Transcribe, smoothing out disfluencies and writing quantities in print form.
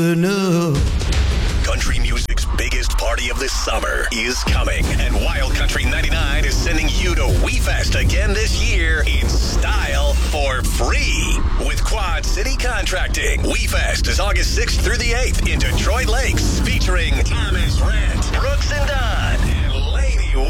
No. Country music's biggest party of the summer is coming, and Wild Country 99 is sending you to WeFest again this year in style for free with Quad City Contracting. WeFest is August 6th through the 8th in Detroit Lakes, featuring Thomas Rhett, Brooks and Dunn,